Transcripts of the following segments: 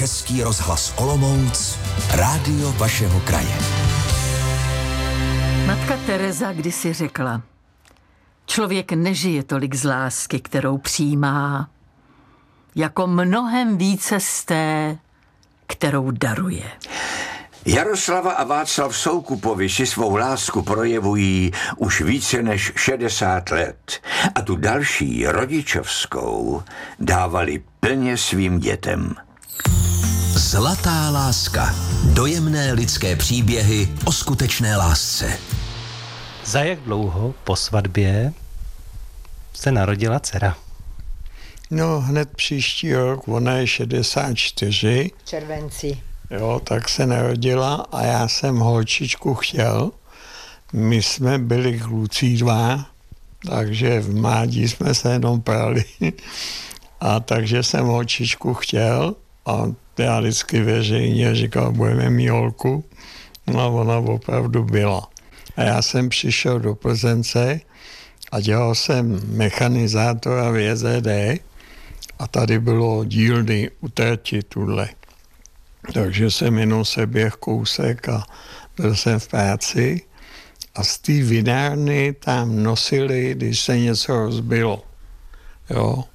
Český rozhlas Olomouc, rádio vašeho kraje. Matka Tereza kdysi řekla: člověk nežije tolik z lásky, kterou přijímá, jako mnohem více z té, kterou daruje. Jaroslava a Václav Soukupovi si svou lásku projevují už více než 60 let a tu další rodičovskou dávali plně svým dětem. Zlatá láska. Dojemné lidské příběhy o skutečné lásce. Za jak dlouho po svatbě se narodila dcera? No, hned příští rok, ona je 64. Červenci. Jo, tak se narodila a já jsem holčičku chtěl. My jsme byli kluci dva, takže v mládí jsme se jenom prali. A takže jsem holčičku chtěl a já vždycky veřejně říkal, budeme mít holku. No a ona opravdu byla. A já jsem přišel do Plzence a dělal jsem mechanizátora v JZD a tady bylo dílny u trati tuhle. Takže jsem jenom se běh kousek a byl jsem v práci a z té vinárny tam nosili, když se něco rozbilo. Jo.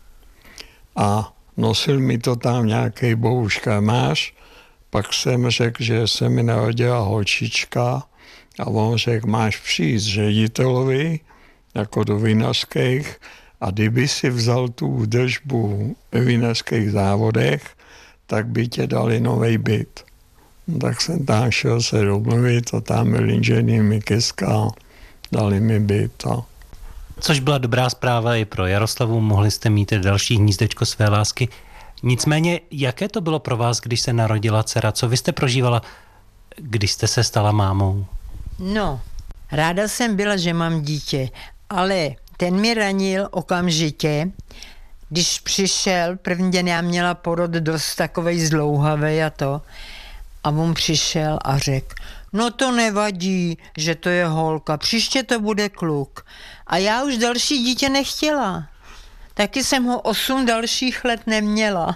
A nosil mi to tam nějaký bouškamář, pak jsem řekl, že se mi narodila holčička a on řekl, máš přijít ředitelovi, jako do vinařských, a kdyby si vzal tu údržbu ve vinařských závodech, tak by tě dali novej byt. No, tak jsem tam šel se domluvit a tam byl inženýr Mikiska, dali mi byt. Což byla dobrá zpráva i pro Jaroslavu, mohli jste mít další hnízdečko své lásky. Nicméně, jaké to bylo pro vás, když se narodila dcera? Co vy jste prožívala, když jste se stala mámou? No, ráda jsem byla, že mám dítě, ale ten mi ranil okamžitě, když přišel, první den já měla porod dost takovej zdlouhavej a to, a on přišel a řekl, no to nevadí, že to je holka, příště to bude kluk. A já už další dítě nechtěla. Taky jsem ho 8 dalších let neměla.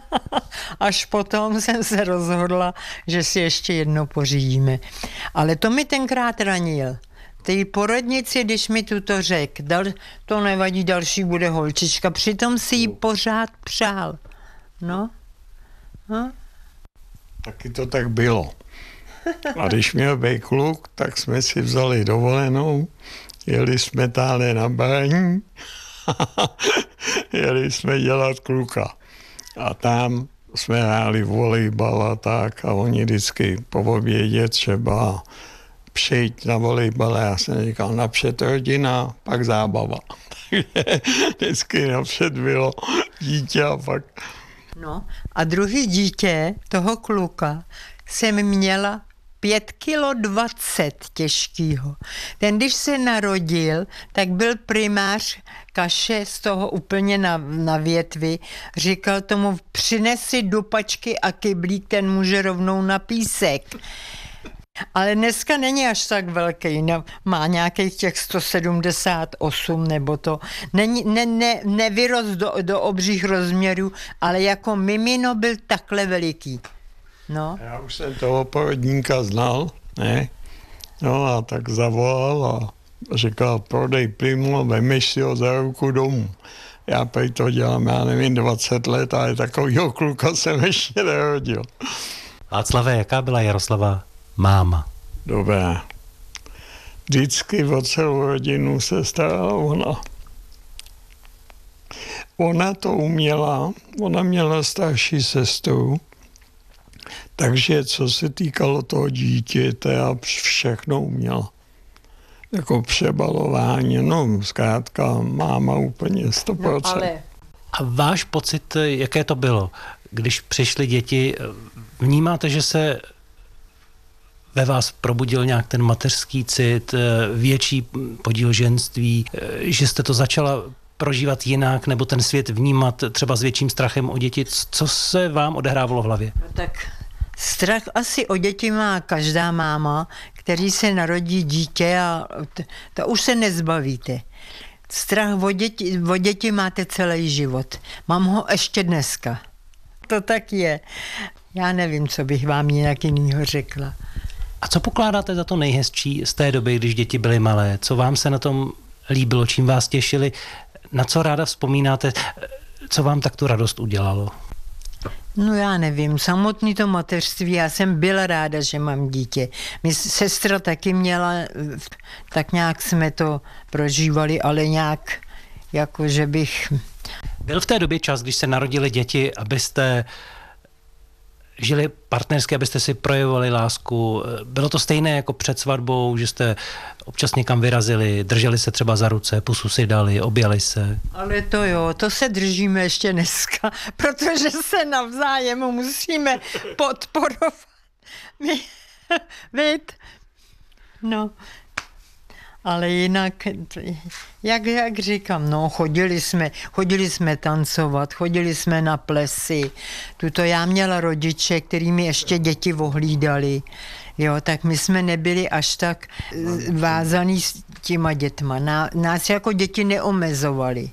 Až potom jsem se rozhodla, že si ještě jedno pořídíme. Ale to mi tenkrát ranil. Té porodnici, když mi tuto řekl, to nevadí, další bude holčička, přitom si ji pořád přál. No. Taky to tak bylo. A když měl být kluk, tak jsme si vzali dovolenou, jeli jsme tále na Baraní, jeli jsme dělat kluka. A tam jsme hráli volejbal a tak a oni vždycky po obědě třeba přijít na volejbal, já jsem říkal napřed rodina, pak zábava. Takže vždycky napřed bylo dítě a pak... No a druhý dítě, toho kluka, jsem měla 5,20 kg těžkýho. Ten, když se narodil, tak byl primář kaše z toho úplně na větvi. Říkal tomu, přinesi dupačky a kyblík, ten může rovnou na písek. Ale dneska není až tak velký, má nějakých těch 178 nebo to. Nevyrost do obřích rozměrů, ale jako mimino byl takhle veliký. No. Já už jsem toho porodníka znal, ne? No a tak zavolal a říkal, prodej Primu, vemeš si ho za ruku domů. Já prej to dělám, já nevím, 20 let, ale takovýho kluka jsem ještě nerodil. Václave, jaká byla Jaroslava máma? Dobrá. Vždycky o celou rodinu se starala ona. Ona to uměla, ona měla starší sestru, takže co se týkalo toho dítěte a všechno uměla. Jako přebalování, no zkrátka máma úplně 100%. No, ale... A váš pocit, jaké to bylo, když přišly děti? Vnímáte, že se ve vás probudil nějak ten mateřský cit, větší podíl ženství, že jste to začala prožívat jinak, nebo ten svět vnímat třeba s větším strachem o děti? Co se vám odehrávalo v hlavě? No tak strach asi o děti má každá máma, který se narodí dítě a to už se nezbavíte. Strach o děti máte celý život. Mám ho ještě dneska. To tak je. Já nevím, co bych vám jinak jinýho řekla. A co pokládáte za to nejhezčí z té doby, když děti byly malé? Co vám se na tom líbilo, čím vás těšili? Na co ráda vzpomínáte? Co vám tak tu radost udělalo? No já nevím, samotný to mateřství, já jsem byla ráda, že mám dítě. Mě sestra taky měla, tak nějak jsme to prožívali, ale nějak, jako že bych... Byl v té době čas, když se narodily děti, abyste žili partnersky, abyste si projevovali lásku? Bylo to stejné jako před svatbou, že jste občas někam vyrazili, drželi se třeba za ruce, pusu si dali, objali se? Ale to jo, to se držíme ještě dneska, protože se navzájem musíme podporovat. Víte? No, ale jinak, jak říkám, no, chodili jsme tancovat, chodili jsme na plesy. Tuto já měla rodiče, který mi ještě děti ohlídali. Jo, tak my jsme nebyli až tak vázaný s těma dětma. Nás jako děti neomezovali.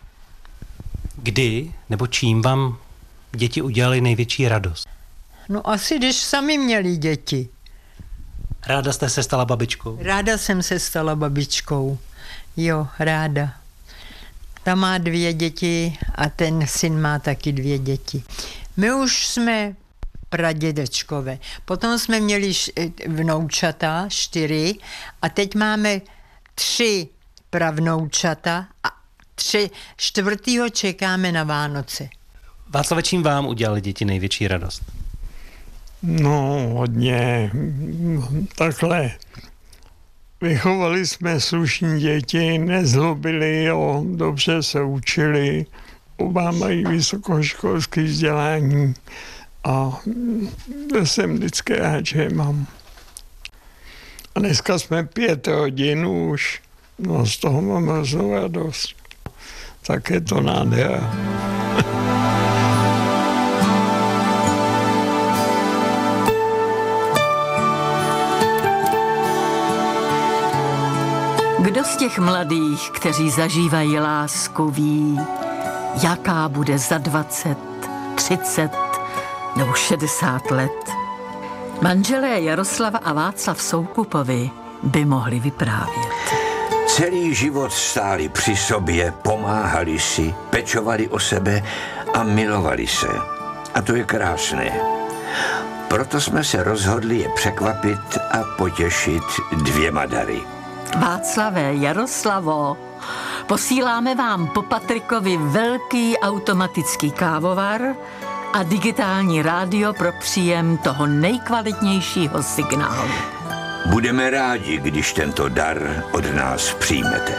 Kdy nebo čím vám děti udělali největší radost? No asi, když sami měli děti. Ráda jste se stala babičkou? Ráda jsem se stala babičkou. Jo, ráda. Ta má 2 děti a ten syn má taky 2 děti. My už jsme pradědečkové. Potom jsme měli vnoučata, 4, a teď máme 3 pravnoučata a 4. čekáme na Vánoce. Václave, čím vám udělali děti největší radost? No, hodně. Takhle. Vychovali jsme slušní děti, nezlobili, jo, dobře se učili, oba mají vysokoškolské vzdělání a jsem vždycky rád, že je mám. A dneska jsme 5 rodin už, no z toho mám hroznou radost. Tak je to nádhera. Kdo z těch mladých, kteří zažívají lásku, ví, jaká bude za 20, 30 nebo 60 let? Manželé Jaroslava a Václav Soukupovi by mohli vyprávět. Celý život stáli při sobě, pomáhali si, pečovali o sebe a milovali se. A to je krásné. Proto jsme se rozhodli je překvapit a potěšit 2 dary. Václavé, Jaroslavo, posíláme vám po Patrikovi velký automatický kávovar a digitální rádio pro příjem toho nejkvalitnějšího signálu. Budeme rádi, když tento dar od nás přijmete.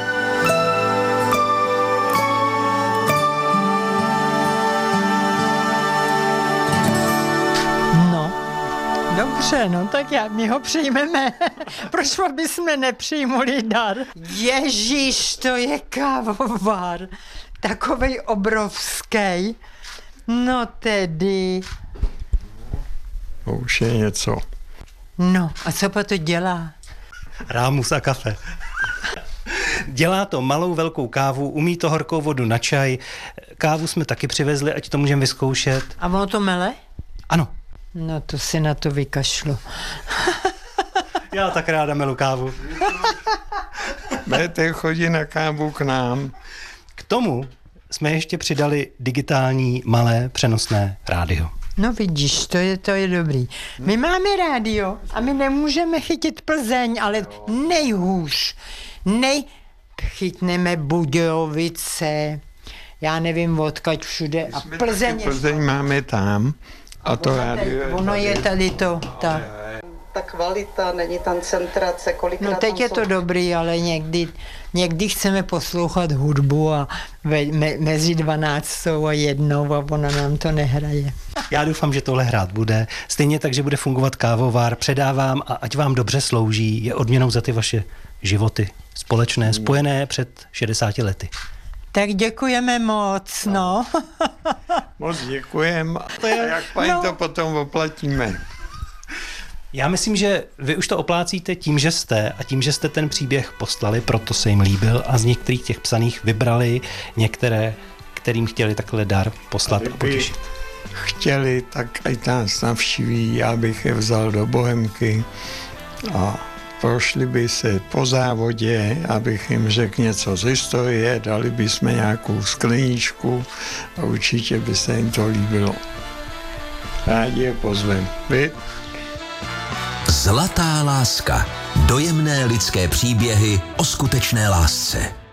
Dobře, no tak my ho přijmeme. Proč bychom nepřijmuli dar? Ježíš, to je kávovar. Takovej obrovský. No tedy. To už je něco. No, a co pa to dělá? Rámus a kafe. Dělá to malou velkou kávu, umí to horkou vodu na čaj. Kávu jsme taky přivezli, ať to můžeme vyzkoušet. A ono to mele? Ano. No to si na to vykašlu. Já tak ráda melu kávu. Budete chodit na kávu k nám. K tomu jsme ještě přidali digitální malé přenosné rádio. No vidíš, to je dobrý. My máme rádio a my nemůžeme chytit Plzeň, ale nejhůř. Chytneme Budějovice, já nevím odkud všude. A Plzeň máme tam. A to ono je tady to. Ta kvalita, není tam centrace, kolikrát. No teď je to dobrý, ale někdy chceme poslouchat hudbu a mezi 12 a 1 a ona nám to nehraje. Já doufám, že tohle hrát bude. Stejně tak, že bude fungovat kávovar. Předávám a ať vám dobře slouží. Je odměnou za ty vaše životy společné, spojené před 60 lety. Tak děkujeme moc, no. Moc děkujeme. A jak paní to potom oplatíme? Já myslím, že vy už to oplácíte tím, že jste ten příběh poslali, proto se jim líbil a z některých těch psaných vybrali některé, kterým chtěli takhle dar poslat a potěšit. chtěli, tak ať nás navštíví, já bych je vzal do Bohemky a prošli by se po závodě, abych jim řekl něco z historie, dali bychom nějakou skleničku a určitě by se jim to líbilo. Rádi je pozvem. Vy? Zlatá láska. Dojemné lidské příběhy o skutečné lásce.